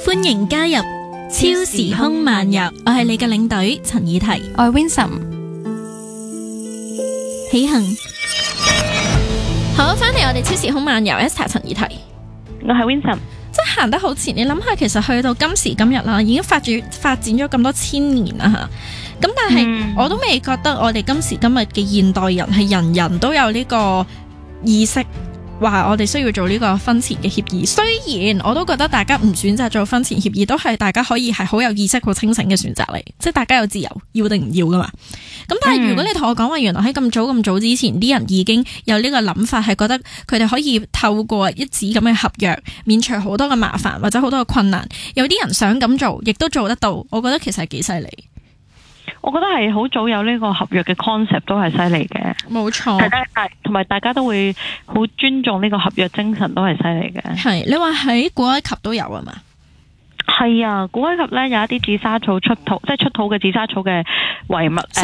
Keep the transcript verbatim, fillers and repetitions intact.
歡迎加入超時空漫遊，我係你嘅領隊陳以緹， 我係 Winsome。 起行，好，翻嚟我哋超時空漫遊 Esther 陳以緹， 我係 Winsome。 即係行得好前，你諗下，其實去到今時今日啦，已經發展發展咗咁多千年啦吓，咁但係、嗯、我都未覺得我哋今時今日嘅現代人係人人都有呢個意識，話我哋需要做呢個婚前嘅協議。雖然我都覺得大家唔選擇做婚前協議，都係大家可以係好有意識、好清醒嘅選擇嚟，即係大家有自由，要定唔要噶嘛。咁但係如果你同我講話，原來喺咁早咁早之前，啲人已經有呢個諗法，係覺得佢哋可以透過一紙咁嘅合約，免除好多嘅麻煩或者好多嘅困難。有啲人想咁做，亦都做得到。我覺得其實係幾犀利。 我覺得係好早有呢個合約嘅 concept 都係犀利嘅， 冇錯。 大家同埋大家都會好尊重呢個合約精神，都係犀利嘅。 係你話喺古埃及都有啊嘛？ 係啊，古埃及咧有一啲紫砂草出土，即係出土嘅紫砂草嘅遺物， 石